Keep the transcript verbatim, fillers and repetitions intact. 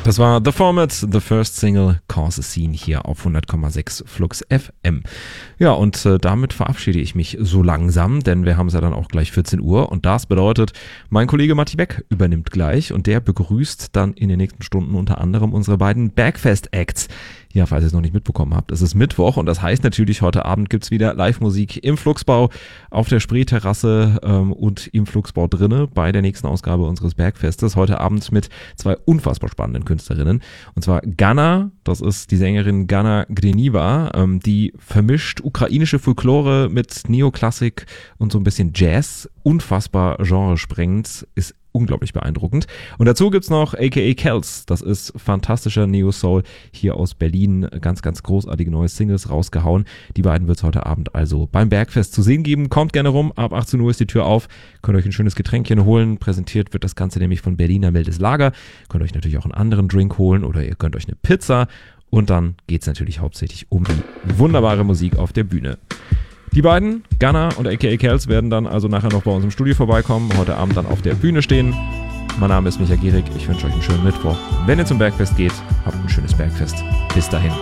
Das war The Format, the first single, Cause a Scene hier auf hundert Komma sechs Flux F M. Ja, und äh, damit verabschiede ich mich so langsam, denn wir haben es ja dann auch gleich vierzehn Uhr und das bedeutet, mein Kollege Matti Beck übernimmt gleich und der begrüßt dann in den nächsten Stunden unter anderem unsere beiden Bergfest-Acts. Ja, falls ihr es noch nicht mitbekommen habt, es ist Mittwoch und das heißt natürlich, heute Abend gibt's wieder Live-Musik im Flugsbau, auf der Spreeterrasse ähm, und im Flugsbau drinne bei der nächsten Ausgabe unseres Bergfestes. Heute Abend mit zwei unfassbar spannenden Künstlerinnen. Und zwar Gana, das ist die Sängerin Gana Greniva, ähm, die vermischt ukrainische Folklore mit Neoklassik und so ein bisschen Jazz. Unfassbar genresprengend, ist unglaublich beeindruckend. Und dazu gibt's noch A K A Kels. Das ist fantastischer Neo-Soul hier aus Berlin. Ganz, ganz großartige neue Singles rausgehauen. Die beiden wird's heute Abend also beim Bergfest zu sehen geben. Kommt gerne rum. Ab achtzehn Uhr ist die Tür auf. Könnt euch ein schönes Getränkchen holen. Präsentiert wird das Ganze nämlich von Berliner Mildes Lager. Könnt euch natürlich auch einen anderen Drink holen oder ihr könnt euch eine Pizza. Und dann geht's natürlich hauptsächlich um die wunderbare Musik auf der Bühne. Die beiden, Gana und A K A Kels, werden dann also nachher noch bei uns im Studio vorbeikommen, heute Abend dann auf der Bühne stehen. Mein Name ist Micha Gierig, ich wünsche euch einen schönen Mittwoch. Wenn ihr zum Bergfest geht, habt ein schönes Bergfest. Bis dahin.